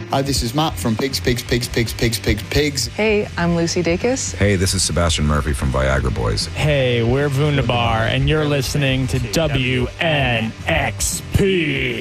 This is Matt from Pigs. Hey, I'm Lucy Dacus. Hey, this is Sebastian Murphy from Viagra Boys. Hey, we're Vundabar, and you're listening to WNXP.